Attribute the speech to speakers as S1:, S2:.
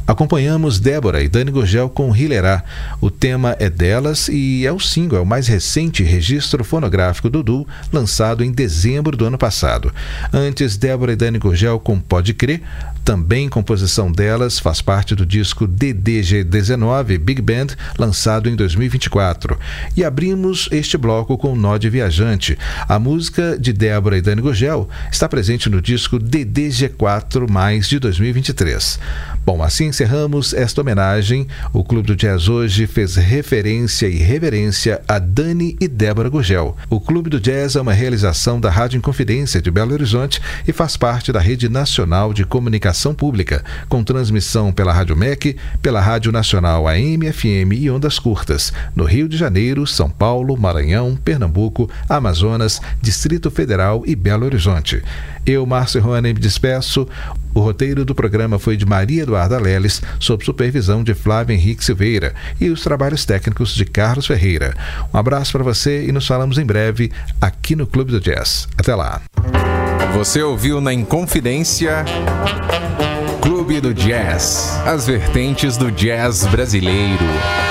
S1: Acompanhamos Débora e Dani Gurgel com Hilerá. O tema é delas e é o single, é o mais recente registro fonográfico do duo, lançado em dezembro do ano passado. Antes, Débora e Dani Gurgel com Pode Crer, também composição delas, faz parte do disco DDG-19 Big Band, lançado em 2024. E abrimos este bloco com Nó de Viajante. A música de Débora e Dani Gurgel está presente no disco DDG4+, de 2023. Bom, assim encerramos esta homenagem. O Clube do Jazz hoje fez referência e reverência a Dani e Débora Gurgel. O Clube do Jazz é uma realização da Rádio Inconfidência de Belo Horizonte e faz parte da Rede Nacional de Comunicação Pública, com transmissão pela Rádio MEC, pela Rádio Nacional AM, FM e Ondas Curtas, no Rio de Janeiro, São Paulo, Maranhão, Pernambuco, Amazonas, Distrito Federal e Belo Horizonte. Eu, Márcio Rony, me despeço. O roteiro do programa foi de Maria Eduarda Leles, sob supervisão de Flávio Henrique Silveira, e os trabalhos técnicos de Carlos Ferreira. Um abraço para você e nos falamos em breve aqui no Clube do Jazz. Até lá.
S2: Você ouviu na Inconfidência Clube do Jazz, as vertentes do jazz brasileiro.